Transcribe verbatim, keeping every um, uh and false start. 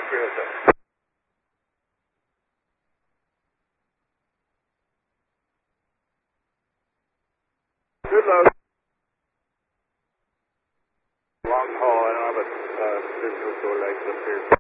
agree with that. Good luck. Long haul, I don't have a uh, physical door legs up here.